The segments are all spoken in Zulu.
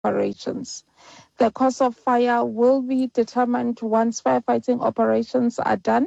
operations. The cause of fire will be determined once firefighting operations are done.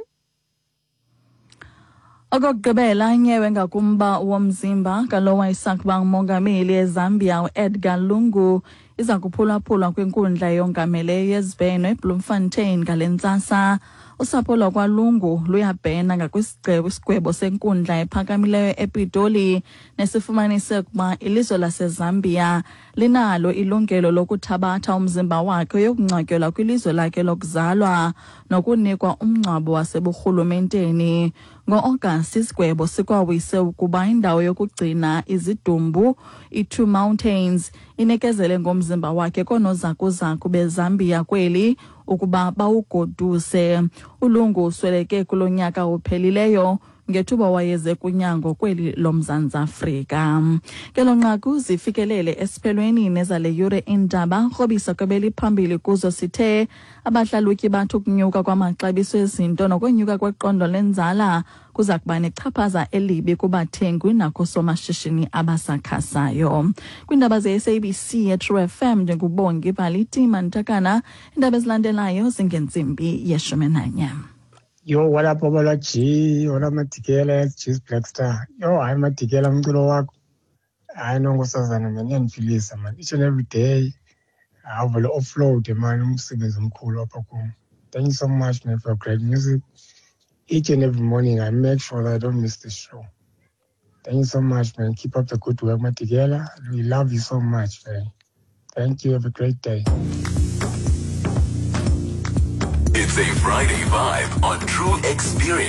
Okokugqibela inyewe ngakumba womzimba kalowa isakuba umongameli eZambia uEdgar Lungu iza kuphulaphulwa kwinkundla yongameleyo yeSbeno eBloemfontein ngale ntsasa. Usapho lwakwaLungu luyabhena ngakwisigwebo senkundla ephakamileyo ePitoli nesifumanise ukuba ilizwe laseZambia linalo ilungelo lokuthabatha umzimba wakhe yokungcwatyelwa kwilizwe lakhe lokuzalwa nokunikwa umngcwabo waseburhulumenteni. Ngo-Agasti isigwebo sikwawise ukuba indawo yokugcina izidumbu i-Two Mountains inikezele ngomzimba wakhe koonozakuzaku beZambia kweli ukuba bawugoduse. uLungu usweleke kulo nyaka uphelileyo ngethuba wayeze kunyango kweli loMzantsi Afrika. Kelo nqaku zifikelele esiphelweni nezale yure indaba rhobisa kwebeli phambili kuzo sithe abahlalutyi bathi ukunyuka kwamaxabiso ezinto nokwenyuka kweqondo lenzala kuza kuba nechaphaza elibi kubathengi nakoosomashishini abasakhasayo. Kwindaba ze-SABC ye-True FM njengubongi Valiti Mantakana, indaba ezilandelayo zingentsimbi ye-11. Yo, what up, Obala G? What up, Matikela? Cheese Black Star. Yo, I'm Matikela, Mtulo wako. I know ngosazana man, yanifilisa man. Each and every day, I will offload man, umsebenzi omkhulu apha kum. Thank you so much, man, for great music. Each and every morning, I make sure that I don't miss the show. Thank you so much, man. Keep up the good work, Matikela. We love you so much, man. Thank you. Have a great day. It's a Friday vibe on True Experience.